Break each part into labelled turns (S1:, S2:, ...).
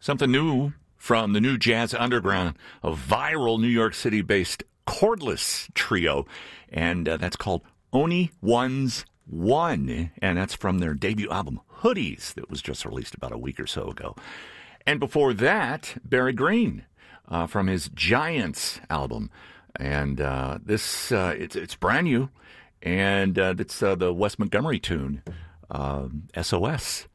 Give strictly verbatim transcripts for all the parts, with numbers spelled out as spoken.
S1: Something new from the new Jazz Underground, a viral New York City-based cordless trio, and uh, that's called Only Ones One, and that's from their debut album, Hoodies, that was just released about a week or so ago. And before that, Barry Green uh, from his Giants album, and uh, this, uh, it's, it's brand new, and uh, it's uh, the Wes Montgomery tune, uh, S O S.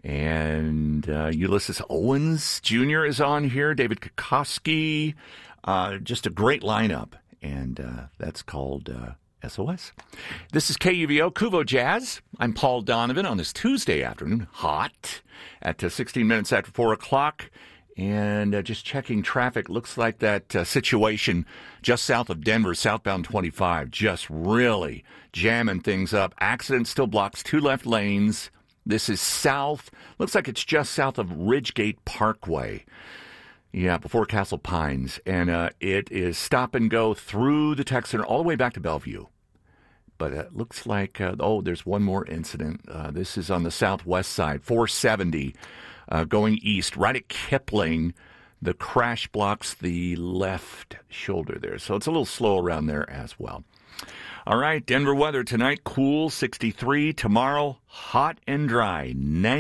S1: And uh, Ulysses Owens Junior is on here, David Kokoski, uh, just a great lineup, and uh, that's called uh, S O S. This is K U V O, Kuvo Jazz. I'm Paul Donovan on this Tuesday afternoon, hot, at uh, sixteen minutes after four o'clock, and uh, just checking traffic. Looks like that uh, situation just south of Denver, southbound twenty-five, just really jamming things up. Accident still blocks two left lanes. This is south. Looks like it's just south of Ridgegate Parkway. Yeah, before Castle Pines. And uh, it is stop and go through the tech center all the way back to Bellevue. But it looks like, uh, oh, there's one more incident. Uh, this is on the southwest side, four seventy uh, going east, right at Kipling. The crash blocks the left shoulder there. So it's a little slow around there as well. All right, Denver weather tonight, cool, sixty-three. Tomorrow, hot and dry,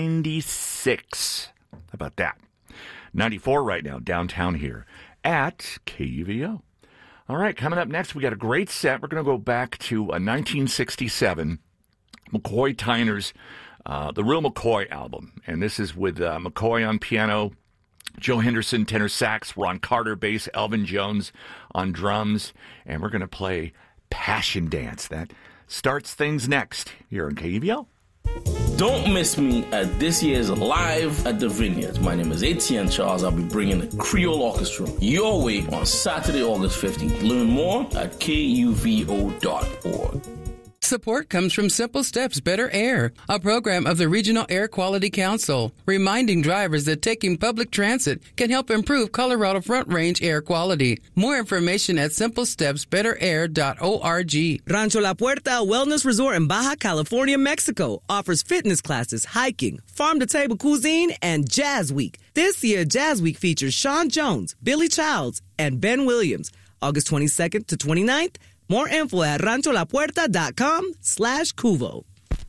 S1: ninety-six. How about that? ninety-four right now, downtown here at K U V O. All right, coming up next, we got a great set. We're going to go back to uh, nineteen sixty-seven, McCoy Tyner's uh, The Real McCoy album. And this is with uh, McCoy on piano, Joe Henderson, tenor sax, Ron Carter, bass, Elvin Jones on drums. And we're going to play Passion Dance. That starts things next here on K U V O.
S2: Don't miss me at this year's Live at the Vineyards. My name is Etienne Charles. I'll be bringing the Creole Orchestra your way on Saturday, August fifteenth. Learn more at K U V O dot org.
S3: Support comes from Simple Steps Better Air, a program of the Regional Air Quality Council, reminding drivers that taking public transit can help improve Colorado Front Range air quality. More information at simple steps better air dot org.
S4: Rancho La Puerta Wellness Resort in Baja California, Mexico offers fitness classes, hiking, farm-to-table cuisine, and Jazz Week. This year, Jazz Week features Sean Jones, Billy Childs, and Ben Williams, August twenty-second to twenty-ninth. More info at rancho la puerta dot com slash cuvo.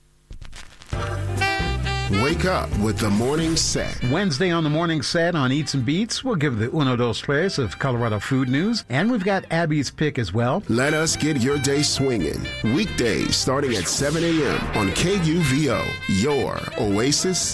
S5: Wake up with the morning set.
S6: Wednesday on the morning set on Eats and Beats, we'll give the uno dos tres of Colorado food news, and we've got Abby's pick as well.
S5: Let us get your day swinging. Weekdays starting at seven a.m. on K U V O, your oasis